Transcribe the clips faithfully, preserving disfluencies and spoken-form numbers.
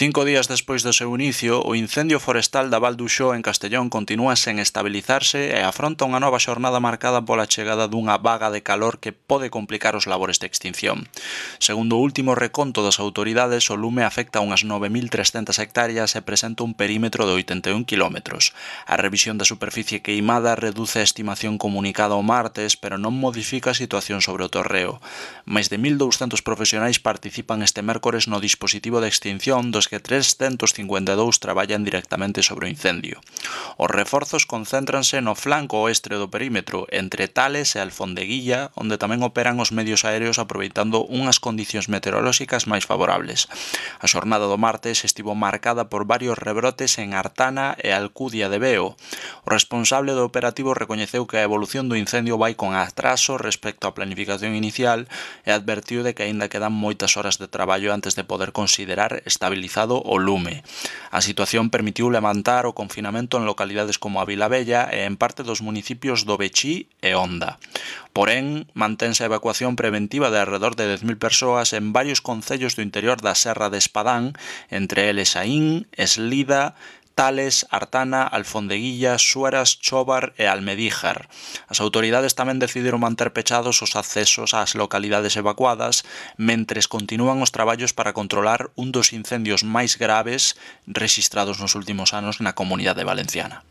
Cinco días despois do seu inicio, o incendio forestal da Val d'Uxó en Castellón continúa sen estabilizarse e afronta unha nova xornada marcada pola chegada dunha vaga de calor que pode complicar os labores de extinción. Segundo o último reconto das autoridades, o lume afecta unhas nove mil trescentas hectáreas e presenta un perímetro de oitenta e un quilómetros. A revisión da superficie queimada reduce a estimación comunicada o martes, pero non modifica a situación sobre o torreo. Máis de mil douscentos profesionais participan este mércores no dispositivo de extinción, dos que trescentos cincuenta e dous traballan directamente sobre o incendio. Os reforzos concéntranse no flanco oeste do perímetro, entre Tales e Alfondeguilla, onde tamén operan os medios aéreos aproveitando unhas condicións meteorolóxicas máis favorables. A xornada do martes estivo marcada por varios rebrotes en Artana e Alcudia de Veo. O responsable do operativo recoñeceu que a evolución do incendio vai con atraso respecto á planificación inicial e advertiu de que aínda quedan moitas horas de traballo antes de poder considerar estabilizado o lume. A situación permitiu levantar o confinamento en localidades como a Vilabella e en parte dos municipios do Bechí e Onda. Porén, mantense a evacuación preventiva de alrededor de dez mil persoas en varios concellos do interior da Serra de Espadán, entre eles Aín, Eslida, Tales, Artana, Alfondeguilla, Sueras, Chóvar e Almedíjar. As autoridades tamén decidiron manter pechados os accesos ás localidades evacuadas, mentres continúan os traballos para controlar un dos incendios máis graves rexistrados nos últimos anos na Comunidade Valenciana.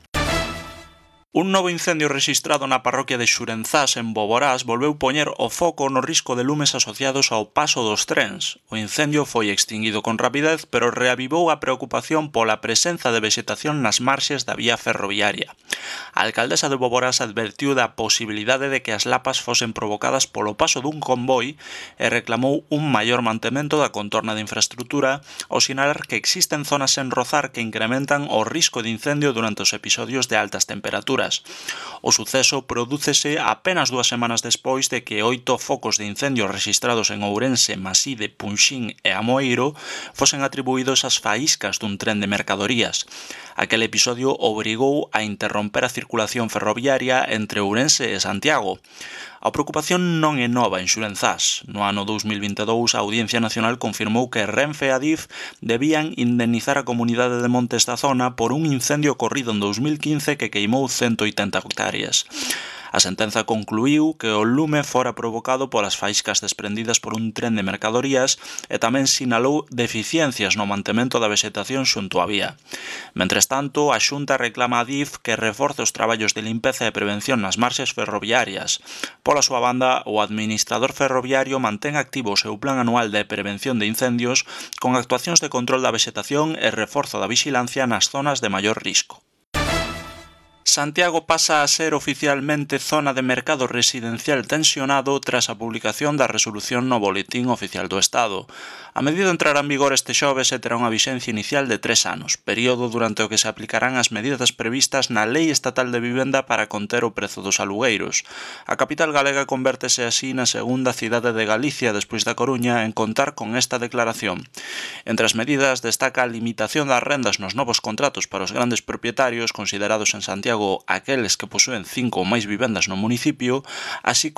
Un novo incendio rexistrado na parroquia de Xurenzás, en Boborás, volveu poñer o foco no risco de lumes asociados ao paso dos trens. O incendio foi extinguido con rapidez, pero reavivou a preocupación pola presenza de vexetación nas marxes da vía ferroviaria. A alcaldesa de Boborás advertiu da posibilidade de que as lapas fosen provocadas polo paso dun convoi e reclamou un maior mantemento da contorna de infraestrutura, ao sinalar que existen zonas sen rozar que incrementan o risco de incendio durante os episodios de altas temperaturas. O suceso prodúcese apenas dúas semanas despois de que oito focos de incendio rexistrados en Ourense, Maside, Punxín e Amoeiro fosen atribuídos ás faíscas dun tren de mercadorías. Aquel episodio obrigou a interromper a circulación ferroviaria entre Ourense e Santiago. A preocupación non é nova en Xurenzás. No ano dous mil vinte e dous, a Audiencia Nacional confirmou que Renfe e Adif debían indemnizar a comunidade de montes da zona por un incendio ocorrido en dous mil quince que queimou cento oitenta hectáreas. A sentenza concluíu que o lume fora provocado polas faíscas desprendidas por un tren de mercadorías e tamén sinalou deficiencias no mantemento da vexetación xunto á vía. Mentres tanto, a Xunta reclama a Adif que reforce os traballos de limpeza e prevención nas marxes ferroviarias. Pola súa banda, o administrador ferroviario mantén activo o seu plan anual de prevención de incendios con actuacións de control da vexetación e reforzo da vixilancia nas zonas de maior risco. Santiago pasa a ser oficialmente zona de mercado residencial tensionado tras a publicación da resolución no Boletín Oficial do Estado. A medida entrará en vigor este xoves e terá unha vixencia inicial de tres anos, período durante o que se aplicarán as medidas previstas na Lei Estatal de Vivenda para conter o prezo dos alugueiros. A capital galega convértese así na segunda cidade de Galicia despois da Coruña en contar con esta declaración. Entre as medidas destaca a limitación das rendas nos novos contratos para os grandes propietarios considerados en Santiago aqueles que posúen cinco ou máis vivendas no municipio, así